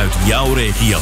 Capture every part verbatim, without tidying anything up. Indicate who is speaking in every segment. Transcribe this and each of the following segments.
Speaker 1: uit jouw regio.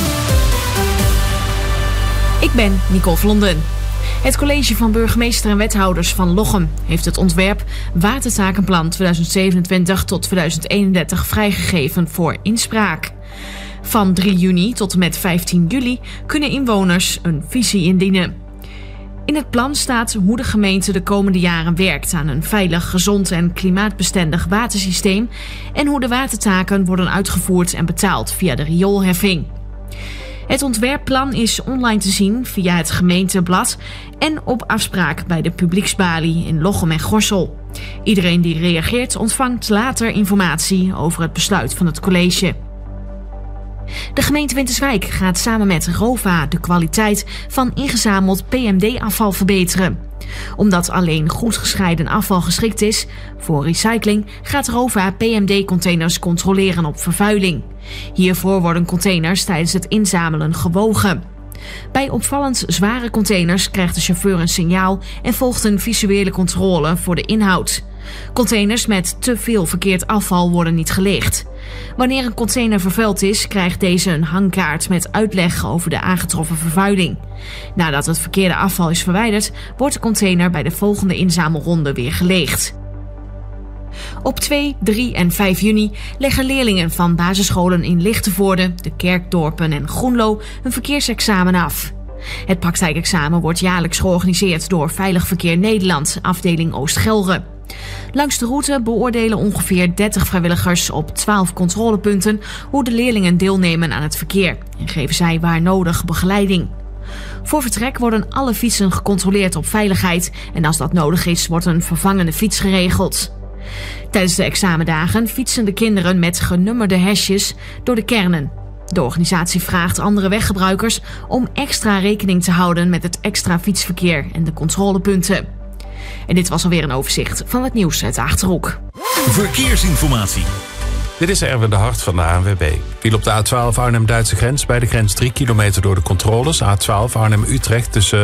Speaker 2: Ik ben Nicole Vlonden. Het college van burgemeester en wethouders van Lochem heeft het ontwerp Watertakenplan tweeduizend zevenentwintig tot tweeduizend eenendertig vrijgegeven voor inspraak. Van drie juni tot en met vijftien juli kunnen inwoners een visie indienen. In het plan staat hoe de gemeente de komende jaren werkt aan een veilig, gezond en klimaatbestendig watersysteem en hoe de watertaken worden uitgevoerd en betaald via de rioolheffing. Het ontwerpplan is online te zien via het gemeenteblad en op afspraak bij de publieksbalie in Lochem en Gorssel. Iedereen die reageert ontvangt later informatie over het besluit van het college. De gemeente Winterswijk gaat samen met ROVA de kwaliteit van ingezameld P M D-afval verbeteren. Omdat alleen goed gescheiden afval geschikt is voor recycling, gaat ROVA P M D-containers controleren op vervuiling. Hiervoor worden containers tijdens het inzamelen gewogen. Bij opvallend zware containers krijgt de chauffeur een signaal en volgt een visuele controle voor de inhoud. Containers met te veel verkeerd afval worden niet geleegd. Wanneer een container vervuild is, krijgt deze een hangkaart met uitleg over de aangetroffen vervuiling. Nadat het verkeerde afval is verwijderd, wordt de container bij de volgende inzamelronde weer geleegd. Op twee, drie en vijf juni leggen leerlingen van basisscholen in Lichtenvoorde, de Kerkdorpen en Groenlo een verkeersexamen af. Het praktijkexamen wordt jaarlijks georganiseerd door Veilig Verkeer Nederland, afdeling Oost-Gelre. Langs de route beoordelen ongeveer dertig vrijwilligers op twaalf controlepunten hoe de leerlingen deelnemen aan het verkeer en geven zij waar nodig begeleiding. Voor vertrek worden alle fietsen gecontroleerd op veiligheid en als dat nodig is, wordt een vervangende fiets geregeld. Tijdens de examendagen fietsen de kinderen met genummerde hesjes door de kernen. De organisatie vraagt andere weggebruikers om extra rekening te houden met het extra fietsverkeer en de controlepunten. En dit was alweer een overzicht van het nieuws uit de Achterhoek.
Speaker 1: Verkeersinformatie.
Speaker 3: Dit is Erwin de Hart van de A N W B. Viel op de A twaalf Arnhem-Duitse grens bij de grens drie kilometer door de controles. A twaalf Arnhem-Utrecht tussen